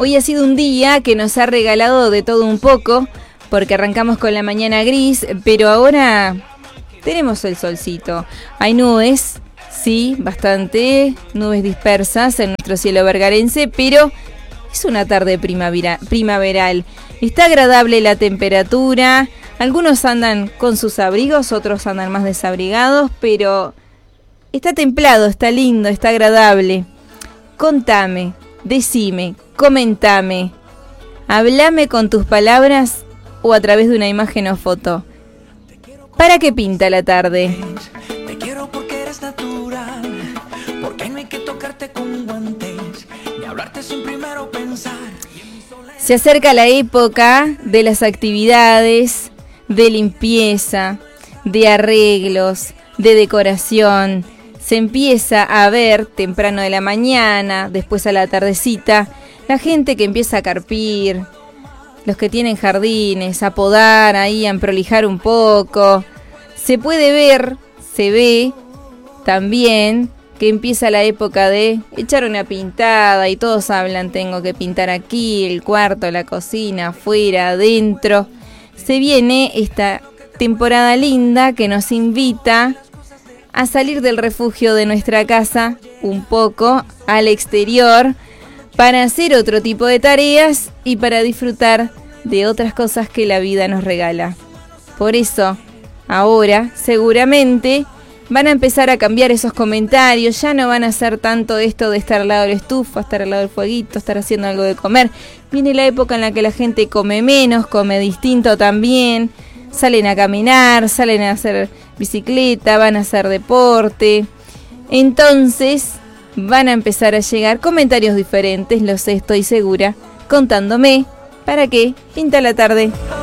Hoy ha sido un día que nos ha regalado de todo un poco, porque arrancamos con la mañana gris, pero ahora tenemos el solcito. Hay nubes, sí, bastante, nubes dispersas en nuestro cielo vergarense, pero es una tarde primaveral. Está agradable la temperatura, algunos andan con sus abrigos, otros andan más desabrigados, pero está templado, está lindo, está agradable. Contame, decime, comentame, hablame con tus palabras o a través de una imagen o foto. ¿Para qué pinta la tarde? Te quiero porque eres natural, porque no hay que tocarte con guantes, ni hablarte sin primero pensar. Se acerca la época de las actividades de limpieza, de arreglos, de decoración. Se empieza a ver temprano de la mañana, después a la tardecita, la gente que empieza a carpir, los que tienen jardines, a podar ahí, a emprolijar un poco. Se puede ver, se ve también que empieza la época de echar una pintada y todos hablan, tengo que pintar aquí, el cuarto, la cocina, afuera, adentro. Se viene esta temporada linda que nos invita a salir del refugio de nuestra casa un poco al exterior para hacer otro tipo de tareas y para disfrutar de otras cosas que la vida nos regala. Por eso, ahora, seguramente, van a empezar a cambiar esos comentarios, ya no van a hacer tanto esto de estar al lado del estufa, estar al lado del fueguito, estar haciendo algo de comer. Viene la época en la que la gente come menos, come distinto también, salen a caminar, salen a hacer bicicleta, van a hacer deporte. Entonces van a empezar a llegar comentarios diferentes, lo sé, estoy segura, contándome para qué pinta la tarde.